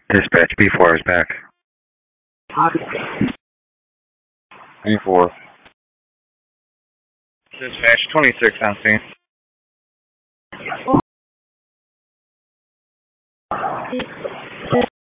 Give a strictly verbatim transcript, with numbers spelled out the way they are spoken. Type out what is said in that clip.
Dispatch, B four is back. B four. Dispatch, twenty-six on scene.